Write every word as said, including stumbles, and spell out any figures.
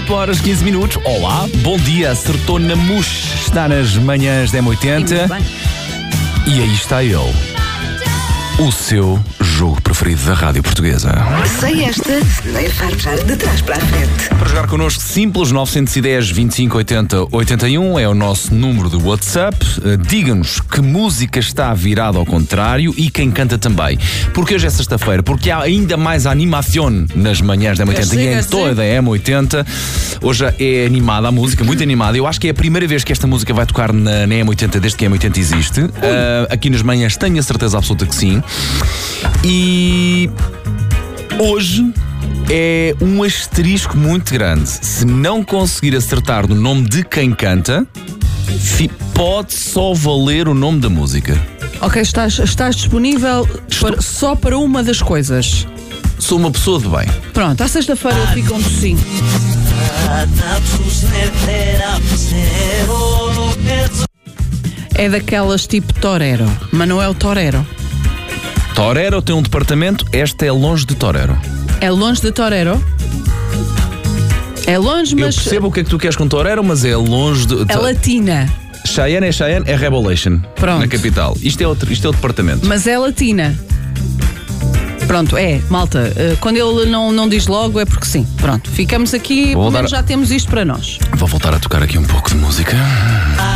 oito horas quinze minutos. Olá, bom dia, acertou na mousse. Está nas manhãs da M oitenta. E aí está ele, o seu jogo preferido da Rádio Portuguesa. Sei esta, nem fartar de trás para a frente. Para jogar connosco, simples, nove um zero, vinte e cinco, oitenta, oitenta e um é o nosso número de WhatsApp. Uh, Diga-nos que música está virada ao contrário e quem canta também. Porque hoje é sexta-feira, porque há ainda mais animação nas manhãs da M oitenta e em toda a M oitenta. Hoje é animada a música, muito animada. Eu acho que é a primeira vez que esta música vai tocar na, na M oitenta desde que a M oitenta existe. Uh, aqui nas manhãs tenho a certeza absoluta que sim. E hoje é um asterisco muito grande. Se não conseguir acertar no nome de quem canta, pode só valer o nome da música. Ok, estás, estás disponível para, só para uma das coisas. Sou uma pessoa de bem. Pronto, à sexta-feira eu fico um docinho. É daquelas tipo torero, mas não é o torero. Torero tem um departamento, esta é longe de Torero. É longe de torero? É longe, mas... Eu percebo o que é que tu queres com Torero, mas é longe de... É latina. Cheyenne é Cheyenne, é Revelation. Pronto. Na capital. Isto é, outro, isto é o departamento. Mas é latina. Pronto, é, malta, quando ele não, não diz logo é porque sim. Pronto, ficamos aqui, pelo menos já temos isto para nós. Vou voltar a tocar aqui um pouco de música.